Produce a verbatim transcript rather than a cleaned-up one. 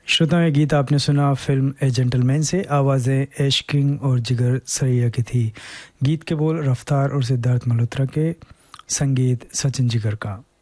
श्रोताओं, ये गीत आपने सुना फिल्म ए जेंटलमैन से। आवाज़ें ऐश किंग और जिगर सरैया की थी। गीत के बोल रफ्तार और सिद्धार्थ मल्होत्रा के, संगीत सचिन जिगर का।